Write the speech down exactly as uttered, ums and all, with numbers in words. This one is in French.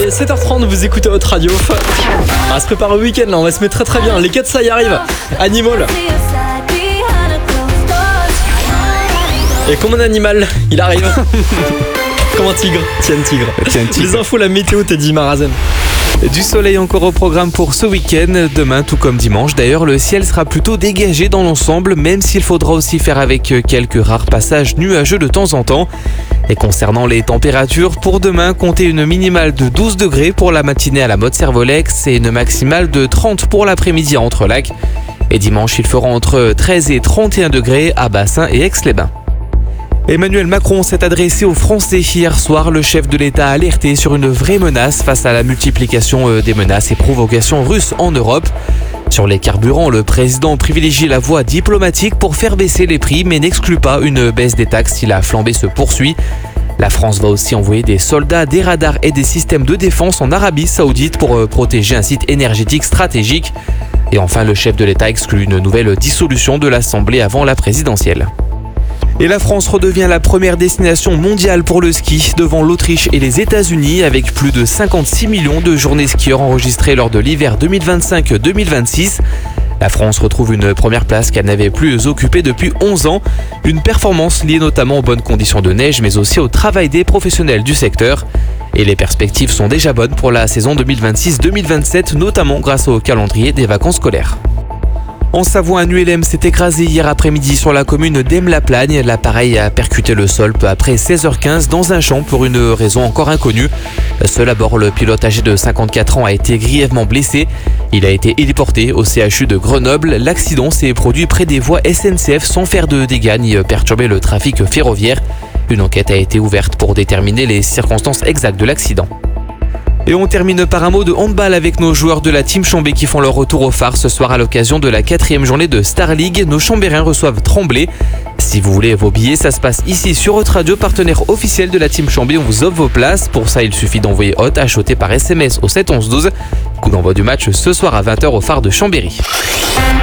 est sept heures trente, vous écoutez votre radio. On va se préparer au week-end là, on va se mettre très très bien. Les quatre ça y arrive. Animal. Et comme un animal, il arrive. Comme un tigre. Tiens, tigre. Tiens, tigre. Les infos, la météo, Teddy Marazen. Du soleil encore au programme pour ce week-end. Demain, tout comme dimanche, d'ailleurs, le ciel sera plutôt dégagé dans l'ensemble, même s'il faudra aussi faire avec quelques rares passages nuageux de temps en temps. Et concernant les températures, pour demain, comptez une minimale de douze degrés pour la matinée à la Motte-Servolex et une maximale de trente pour l'après-midi à Entrelacs. Et dimanche, il fera entre treize et trente et un degrés à Bassin et Aix-les-Bains. Emmanuel Macron s'est adressé aux Français hier soir. Le chef de l'État a alerté sur une vraie menace face à la multiplication des menaces et provocations russes en Europe. Sur les carburants, le président privilégie la voie diplomatique pour faire baisser les prix, mais n'exclut pas une baisse des taxes si la flambée se poursuit. La France va aussi envoyer des soldats, des radars et des systèmes de défense en Arabie Saoudite pour protéger un site énergétique stratégique. Et enfin, le chef de l'État exclut une nouvelle dissolution de l'Assemblée avant la présidentielle. Et la France redevient la première destination mondiale pour le ski devant l'Autriche et les États-Unis avec plus de cinquante-six millions de journées skieurs enregistrées lors de l'hiver deux mille vingt-cinq deux mille vingt-six. La France retrouve une première place qu'elle n'avait plus occupée depuis onze ans. Une performance liée notamment aux bonnes conditions de neige mais aussi au travail des professionnels du secteur. Et les perspectives sont déjà bonnes pour la saison deux mille vingt-six deux mille vingt-sept, notamment grâce au calendrier des vacances scolaires. En Savoie, un U L M s'est écrasé hier après-midi sur la commune d'Aime-la-Plagne. L'appareil a percuté le sol peu après seize heures quinze dans un champ pour une raison encore inconnue. Seul à bord, le pilote âgé de cinquante-quatre ans a été grièvement blessé. Il a été héliporté au C H U de Grenoble. L'accident s'est produit près des voies S N C F sans faire de dégâts ni perturber le trafic ferroviaire. Une enquête a été ouverte pour déterminer les circonstances exactes de l'accident. Et on termine par un mot de handball avec nos joueurs de la Team Chambé qui font leur retour au phare ce soir à l'occasion de la quatrième journée de Star League. Nos Chambériens reçoivent Tremblay. Si vous voulez vos billets, ça se passe ici sur Hot Radio, partenaire officiel de la Team Chambé. On vous offre vos places. Pour ça, il suffit d'envoyer Hot acheté par S M S au sept onze douze. Coup d'envoi du match ce soir à vingt heures au phare de Chambéry.